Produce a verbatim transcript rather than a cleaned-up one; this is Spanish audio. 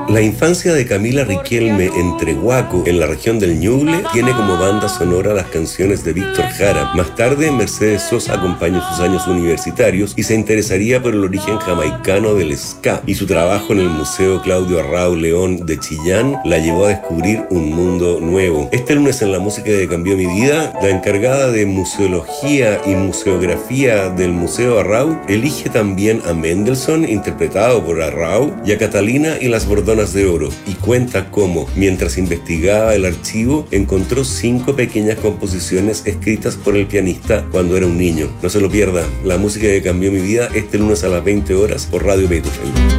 La infancia de Camila Riquelme en Trehuaco, en la región del Ñuble, tiene como banda sonora las canciones de Víctor Jara. Más tarde, Mercedes Sosa acompañó sus años universitarios y se interesaría por el origen jamaicano del ska, y su trabajo en el Museo Claudio Arrau León de Chillán la llevó a descubrir un mundo nuevo. Este lunes en La Música que Cambió Mi Vida, la encargada de museología y museografía del Museo Arrau elige también a Mendelssohn, interpretado por Arrau, y a Catalina y las Bordonas de Oro, y cuenta cómo, mientras investigaba el archivo, encontró cinco pequeñas composiciones escritas por el pianista cuando era un niño. No se lo pierda, La Música que Cambió Mi Vida, este lunes a las veinte horas por Radio Beethoven.